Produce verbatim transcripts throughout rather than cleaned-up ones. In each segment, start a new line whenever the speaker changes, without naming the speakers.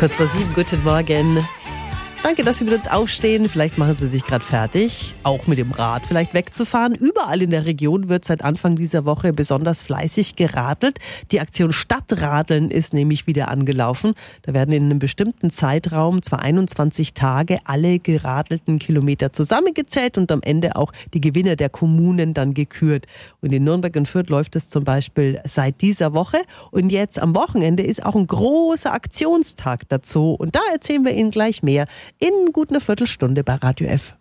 Kurz vor sieben, guten Morgen. Danke, dass Sie mit uns aufstehen. Vielleicht machen Sie sich gerade fertig, auch mit dem Rad vielleicht wegzufahren. Überall in der Region wird seit Anfang dieser Woche besonders fleißig geradelt. Die Aktion Stadtradeln ist nämlich wieder angelaufen. Da werden in einem bestimmten Zeitraum, zwar einundzwanzig Tage, alle geradelten Kilometer zusammengezählt und am Ende auch die Gewinner der Kommunen dann gekürt. Und in Nürnberg und Fürth läuft es zum Beispiel seit dieser Woche. Und jetzt am Wochenende ist auch ein großer Aktionstag dazu. Und da erzählen wir Ihnen gleich mehr in gut einer Viertelstunde bei Radio F.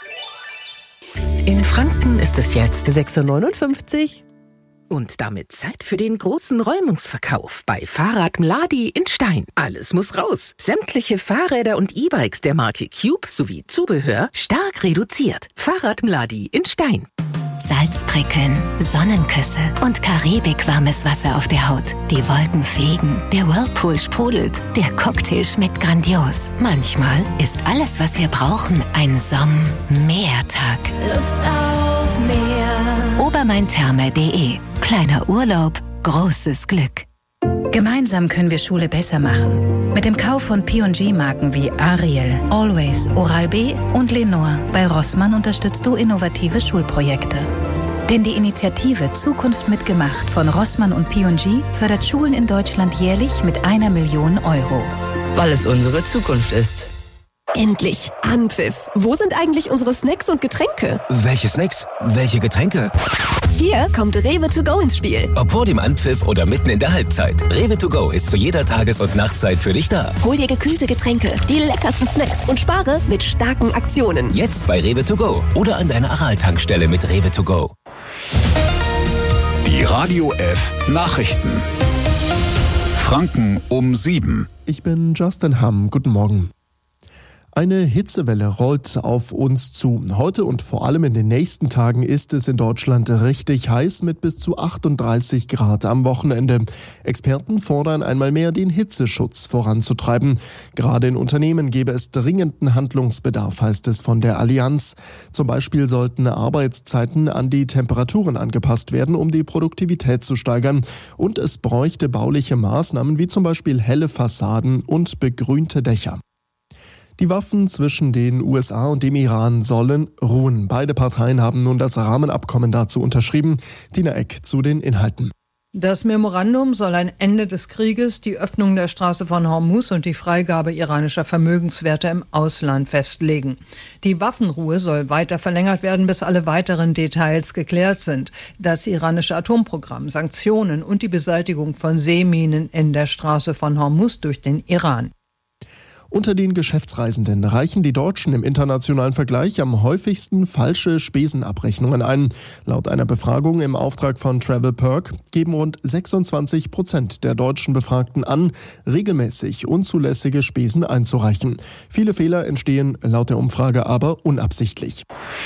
In Franken ist es jetzt
sechs Uhr neunundfünfzig.
Und damit Zeit für den großen Räumungsverkauf bei Fahrrad Mladi in Stein. Alles muss raus. Sämtliche Fahrräder und E-Bikes der Marke Cube sowie Zubehör stark reduziert. Fahrrad Mladi in Stein.
Salzprickeln, Sonnenküsse und karibikwarmes Wasser auf der Haut. Die Wolken fliegen, der Whirlpool sprudelt, der Cocktail schmeckt grandios. Manchmal ist alles, was wir brauchen, ein Somm-Mehrtag. Lust auf mehr. obermaintherme punkt de. Kleiner Urlaub, großes Glück.
Gemeinsam können wir Schule besser machen. Mit dem Kauf von P und G-Marken wie Ariel, Always, Oral-B und Lenore bei Rossmann unterstützt du innovative Schulprojekte. Denn die Initiative Zukunft mitgemacht von Rossmann und P und G fördert Schulen in Deutschland jährlich mit einer Million Euro.
Weil es unsere Zukunft ist.
Endlich Anpfiff. Wo sind eigentlich unsere Snacks und Getränke?
Welche Snacks? Welche Getränke?
Hier kommt Rewe to go ins Spiel.
Ob vor dem Anpfiff oder mitten in der Halbzeit. Rewe to go ist zu jeder Tages- und Nachtzeit für dich da.
Hol dir gekühlte Getränke, die leckersten Snacks und spare mit starken Aktionen.
Jetzt bei Rewe to go oder an deiner Aral-Tankstelle mit Rewe to go.
Die Radio F Nachrichten. Franken um sieben.
Ich bin Justin Hamm. Guten Morgen. Eine Hitzewelle rollt auf uns zu. Heute und vor allem in den nächsten Tagen ist es in Deutschland richtig heiß mit bis zu achtunddreißig Grad am Wochenende. Experten fordern einmal mehr, den Hitzeschutz voranzutreiben. Gerade in Unternehmen gäbe es dringenden Handlungsbedarf, heißt es von der Allianz. Zum Beispiel sollten Arbeitszeiten an die Temperaturen angepasst werden, um die Produktivität zu steigern. Und es bräuchte bauliche Maßnahmen wie zum Beispiel helle Fassaden und begrünte Dächer. Die Waffen zwischen den U S A und dem Iran sollen ruhen. Beide Parteien haben nun das Rahmenabkommen dazu unterschrieben. Tina Eck zu den Inhalten.
Das Memorandum soll ein Ende des Krieges, die Öffnung der Straße von Hormuz und die Freigabe iranischer Vermögenswerte im Ausland festlegen. Die Waffenruhe soll weiter verlängert werden, bis alle weiteren Details geklärt sind. Das iranische Atomprogramm, Sanktionen und die Beseitigung von Seeminen in der Straße von Hormuz durch den Iran.
Unter den Geschäftsreisenden reichen die Deutschen im internationalen Vergleich am häufigsten falsche Spesenabrechnungen ein. Laut einer Befragung im Auftrag von TravelPerk geben rund sechsundzwanzig Prozent der deutschen Befragten an, regelmäßig unzulässige Spesen einzureichen. Viele Fehler entstehen laut der Umfrage aber unabsichtlich.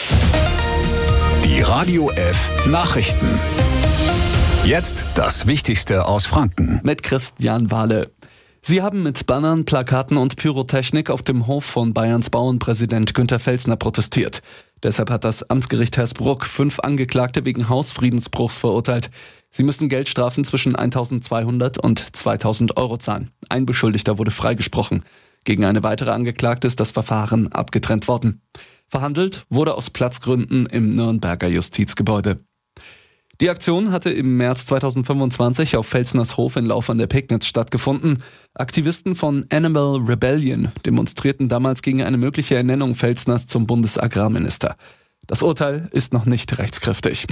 Die Radio F Nachrichten. Jetzt das Wichtigste aus Franken.
Mit Christian Wahle. Sie haben mit Bannern, Plakaten und Pyrotechnik auf dem Hof von Bayerns Bauernpräsident Günter Felsner protestiert. Deshalb hat das Amtsgericht Hersbruck fünf Angeklagte wegen Hausfriedensbruchs verurteilt. Sie müssen Geldstrafen zwischen eintausendzweihundert und zweitausend Euro zahlen. Ein Beschuldigter wurde freigesprochen. Gegen eine weitere Angeklagte ist das Verfahren abgetrennt worden. Verhandelt wurde aus Platzgründen im Nürnberger Justizgebäude. Die Aktion hatte im März zweitausendfünfundzwanzig auf Felsners Hof in Lauf an der Pegnitz stattgefunden. Aktivisten von Animal Rebellion demonstrierten damals gegen eine mögliche Ernennung Felsners zum Bundesagrarminister. Das Urteil ist noch nicht rechtskräftig.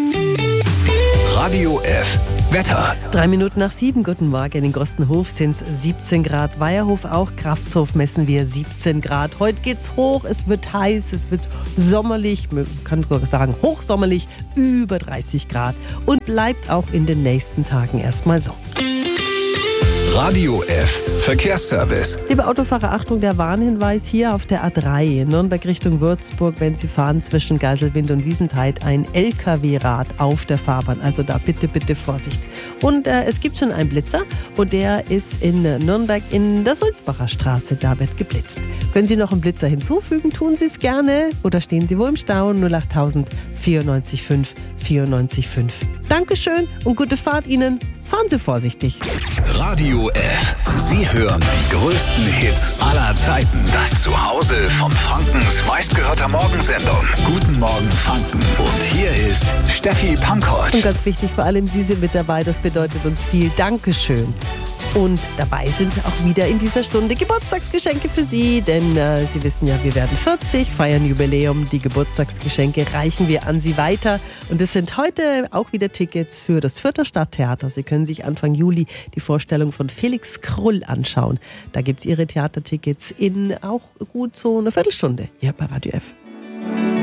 Radio F Wetter.
Drei Minuten nach sieben, guten Morgen. In Gostenhof sind es siebzehn Grad. Weierhof auch, Kraftshof messen wir siebzehn Grad. Heute geht's hoch, es wird heiß, es wird sommerlich, man kann sogar sagen hochsommerlich, über dreißig Grad. Und bleibt auch in den nächsten Tagen erstmal so.
Radio F Verkehrsservice.
Liebe Autofahrer, Achtung, der Warnhinweis hier auf der A drei, Nürnberg Richtung Würzburg, wenn Sie fahren zwischen Geiselwind und Wiesentheid, ein L K W-Rad auf der Fahrbahn. Also da bitte, bitte Vorsicht. Und äh, es gibt schon einen Blitzer und der ist in Nürnberg in der Sulzbacher Straße. Da wird geblitzt. Können Sie noch einen Blitzer hinzufügen? Tun Sie es gerne. Oder stehen Sie wo im Stau? null acht null null vierundneunzig fünf vierundneunzig fünf. Dankeschön und gute Fahrt Ihnen. fahren Sie vorsichtig.
Radio F. Sie hören die größten Hits aller Zeiten. Das Zuhause von Frankens meistgehörter Morgensendung. Guten Morgen Franken. Und hier ist Steffi Pankow.
Und ganz wichtig, vor allem Sie sind mit dabei. Das bedeutet uns viel. Dankeschön. Und dabei sind auch wieder in dieser Stunde Geburtstagsgeschenke für Sie, denn äh, Sie wissen ja, wir werden vierzig, feiern Jubiläum. Die Geburtstagsgeschenke reichen wir an Sie weiter. Und es sind heute auch wieder Tickets für das Fürther Stadttheater. Sie können sich Anfang Juli die Vorstellung von Felix Krull anschauen. Da gibt es Ihre Theatertickets in auch gut so eine Viertelstunde hier bei Radio F.